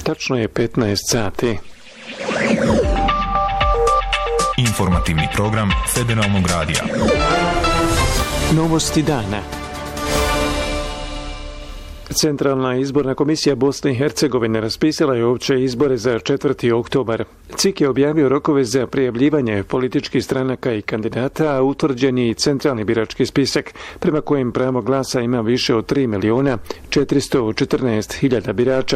Tačno je 15 sati. Informativni program Federalnog radija. Novosti dana. Centralna izborna komisija Bosne i Hercegovine raspisala je opće izbore za 4. oktobar. CIK je objavio rokove za prijavljivanje političkih stranaka i kandidata, a utvrđen je i centralni birački spisak, prema kojem pravo glasa ima više od 3.414.000 birača.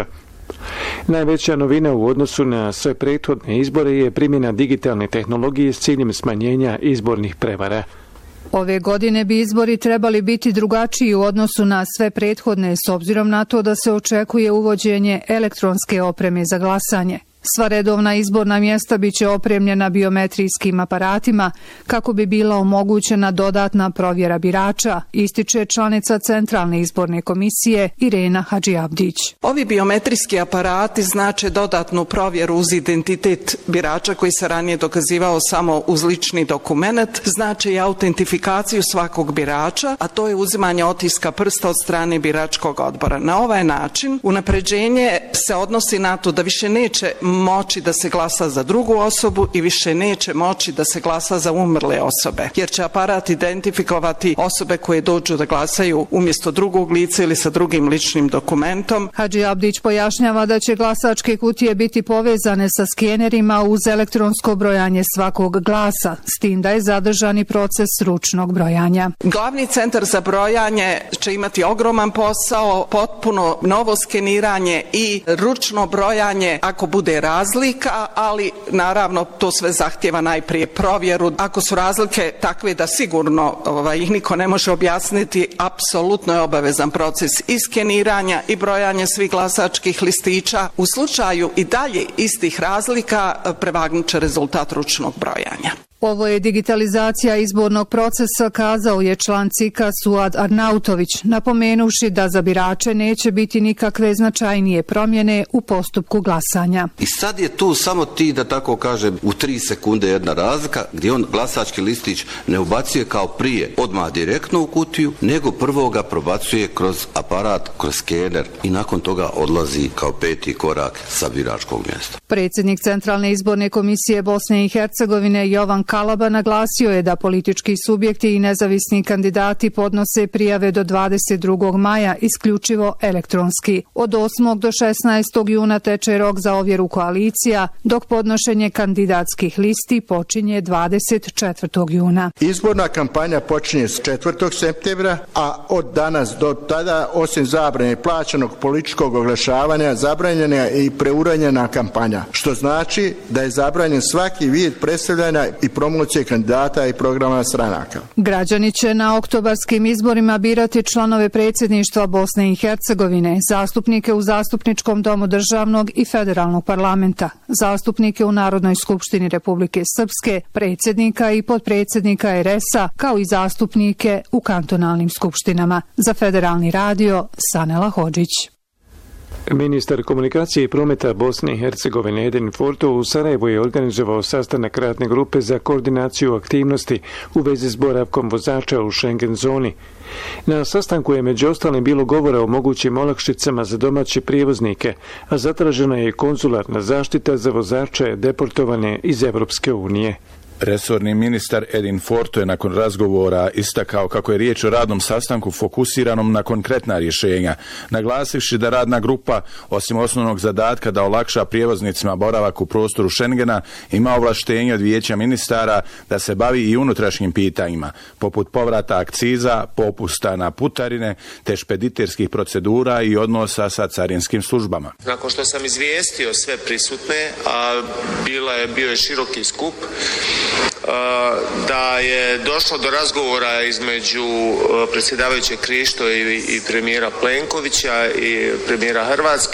Najveća novina u odnosu na sve prethodne izbore je primjena digitalne tehnologije s ciljem smanjenja izbornih prevara. Ove godine bi izbori trebali biti drugačiji u odnosu na sve prethodne s obzirom na to da se očekuje uvođenje elektronske opreme za glasanje. Sva redovna izborna mjesta biće opremljena biometrijskim aparatima kako bi bila omogućena dodatna provjera birača, ističe članica Centralne izborne komisije Irena Hadžiabdić. Ovi biometrijski aparati znače dodatnu provjeru uz identitet birača koji se ranije dokazivao samo uz lični dokument, znači i autentifikaciju svakog birača, a to je uzimanje otiska prsta od strane biračkog odbora. Na ovaj način unapređenje se odnosi na to da više neće moći da se glasa za drugu osobu i više neće moći da se glasa za umrle osobe, jer će aparat identifikovati osobe koje dođu da glasaju umjesto drugog lica ili sa drugim ličnim dokumentom. Hadžiabdić pojašnjava da će glasačke kutije biti povezane sa skenerima uz elektronsko brojanje svakog glasa, s tim da je zadržani proces ručnog brojanja. Glavni centar za brojanje će imati ogroman posao, potpuno novo skeniranje i ručno brojanje ako bude razlika, ali naravno to sve zahtjeva najprije provjeru. Ako su razlike takve da sigurno ih niko ne može objasniti, apsolutno je obavezan proces i skeniranja i brojanja svih glasačkih listića. U slučaju i dalje istih razlika prevagnut će rezultat ručnog brojanja. Ovo je digitalizacija izbornog procesa, kazao je član CIK-a Suad Arnautović, napomenuši da za birače neće biti nikakve značajnije promjene u postupku glasanja. I sad je tu samo ti, da tako kažem, u 3 sekunde jedna razlika gdje on glasački listić ne ubacuje kao prije odmah direktno u kutiju, nego prvo ga probacuje kroz aparat, kroz skener i nakon toga odlazi kao 5. korak sa biračkog mjesta. Predsjednik Centralne izborne komisije Bosne i Hercegovine Jovan Kalaba naglasio je da politički subjekti i nezavisni kandidati podnose prijave do 22. maja isključivo elektronski. Od 8. do 16. juna teče rok za ovjeru koalicija, dok podnošenje kandidatskih listi počinje 24. juna. Izborna kampanja počinje s 4. septembra, a od danas do tada, osim zabrane plaćenog političkog oglašavanja, zabranjena je i preuranjena kampanja, što znači da je zabranjen svaki vid predstavljanja i promocije kandidata i programa stranaka. Građani će na oktobarskim izborima birati članove predsjedništva Bosne i Hercegovine, zastupnike u Zastupničkom domu državnog i federalnog parlamenta, zastupnike u Narodnoj skupštini Republike Srpske, predsjednika i potpredsjednika RS-a, kao i zastupnike u kantonalnim skupštinama. Za Federalni radio, Sanela Hodžić. Ministar komunikacije i prometa Bosne i Hercegovine Edin Forto u Sarajevu je organizovao sastanak radne grupe za koordinaciju aktivnosti u vezi s boravkom vozača u Schengen zoni. Na sastanku je među ostalim bilo govora o mogućim olakšicama za domaće prijevoznike, a zatražena je konzularna zaštita za vozače deportovane iz Evropske unije. Resorni ministar Edin Forto je nakon razgovora istakao kako je riječ o radnom sastanku fokusiranom na konkretna rješenja, naglasivši da radna grupa, osim osnovnog zadatka da olakša prijevoznicima boravak u prostoru Schengena, ima ovlaštenje od vijeća ministara da se bavi i unutrašnjim pitanjima, poput povrata akciza, popusta na putarine, te špediterskih procedura i odnosa sa carinskim službama. Nakon što sam izvijestio sve prisutne, a bio je široki skup, da je došlo do razgovora između predsjedavajućeg Krišto i premijera Plenkovića i premijera Hrvatske